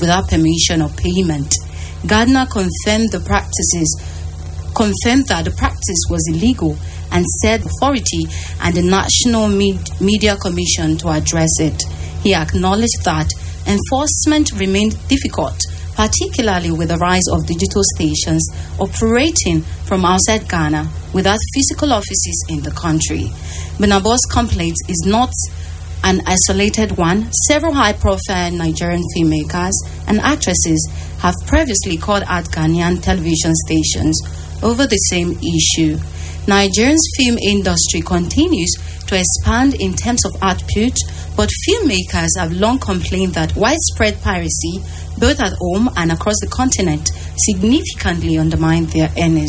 without permission or payment. Gardner confirmed that the practice was illegal and said authority and the National Media Commission to address it. He acknowledged that enforcement remained difficult, particularly with the rise of digital stations operating from outside Ghana without physical offices in the country. Benabo's complaint is not an isolated one. Several high-profile Nigerian filmmakers and actresses have previously called out Ghanaian television stations over the same issue. Nigeria's film industry continues to expand in terms of output, but filmmakers have long complained that widespread piracy, both at home and across the continent, significantly undermine their earnings.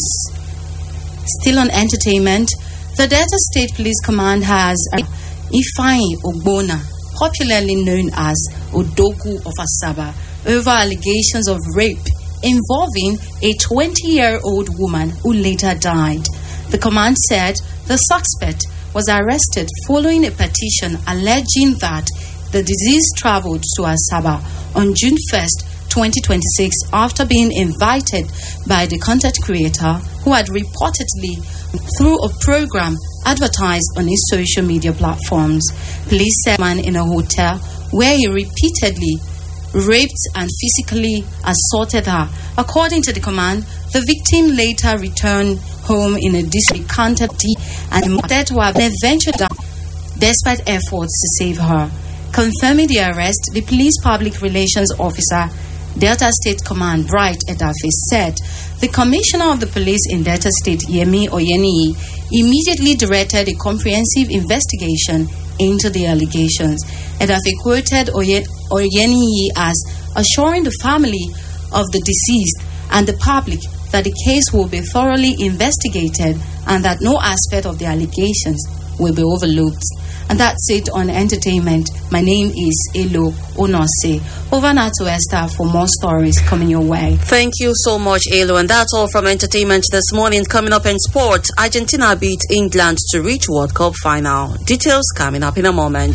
Still on entertainment, the Delta State Police Command has Ifeanyi Ogbonna, popularly known as Odogu of Asaba, over allegations of rape involving a 20-year-old woman who later died. The command said the suspect was arrested following a petition alleging that the deceased traveled to Asaba on June 1st, 2026 after being invited by the content creator who had reportedly, through a program advertised on his social media platforms. Police said a man in a hotel where he repeatedly raped and physically assaulted her. According to the command, the victim later returned home in a discounted and said to have eventually died despite efforts to save her. Confirming the arrest, the police public relations officer, Delta State Command, Bright Edafe, said the commissioner of the police in Delta State, Yemi Oyeniyi, immediately directed a comprehensive investigation into the allegations. Edafe quoted Oyeniyi as assuring the family of the deceased and the public that the case will be thoroughly investigated and that no aspect of the allegations will be overlooked. And that's it on entertainment. My name is Elo Onose. Over now to Esther for more stories coming your way. Thank you so much, Elo. And that's all from entertainment this morning. Coming up in sport, Argentina beat England to reach World Cup final. Details coming up in a moment.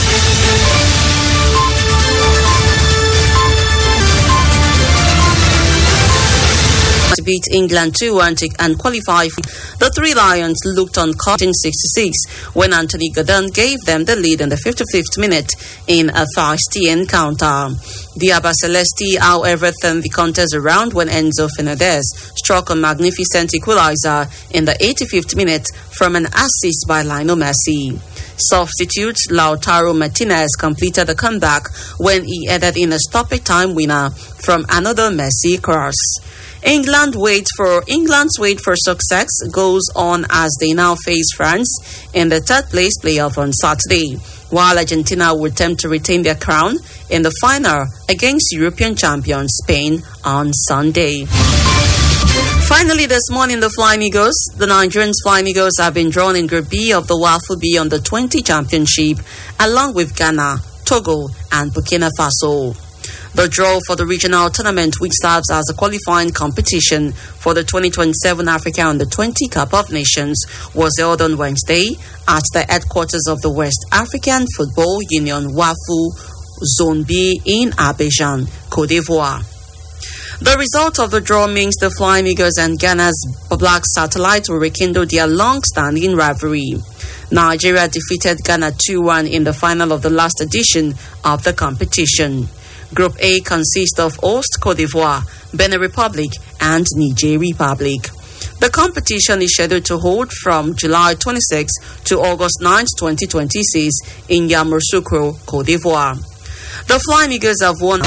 Beat England 2-1 and qualify. The Three Lions looked on court in 66 when Anthony Gordon gave them the lead in the 55th minute in a feisty encounter. The Abba Celesti, however, turned the contest around when Enzo Fernandez struck a magnificent equalizer in the 85th minute from an assist by Lionel Messi. Substitute Lautaro Martinez completed the comeback when he added in a stoppage time winner from another Messi cross. England's wait for success goes on as they now face France in the third place playoff on Saturday, while Argentina will attempt to retain their crown in the final against European champion Spain on Sunday. Finally, this morning, the Nigerian Flying Eagles have been drawn in Group B of the WAFU B Under 20 Championship, along with Ghana, Togo, and Burkina Faso. The draw for the regional tournament, which serves as a qualifying competition for the 2027 Africa Under 20 Cup of Nations, was held on Wednesday at the headquarters of the West African Football Union WAFU Zone B in Abidjan, Côte d'Ivoire. The result of the draw means the Flying Eagles and Ghana's Black Satellites will rekindle their long-standing rivalry. Nigeria defeated Ghana 2-1 in the final of the last edition of the competition. Group A consists of host Côte d'Ivoire, Benin Republic, and Niger Republic. The competition is scheduled to hold from July 26 to August 9, 2026 in Yamoussoukro, Côte d'Ivoire. The Flying Eagles have won.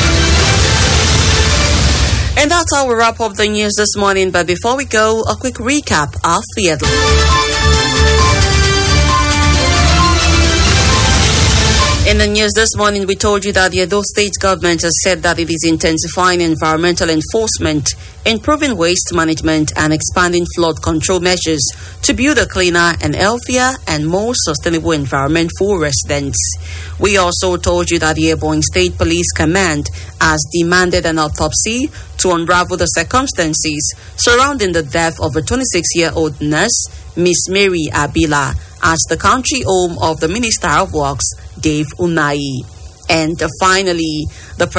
And that's how we wrap up the news this morning. But before we go, a quick recap of the headlines. In the news this morning, we told you that the Edo State government has said that it is intensifying environmental enforcement, improving waste management, and expanding flood control measures to build a cleaner and healthier and more sustainable environment for residents. We also told you that the Ebonyi State Police Command has demanded an autopsy to unravel the circumstances surrounding the death of a 26-year-old nurse, Miss Mary Abila, at the country home of the Minister of Works, Dave Unahi. And finally, the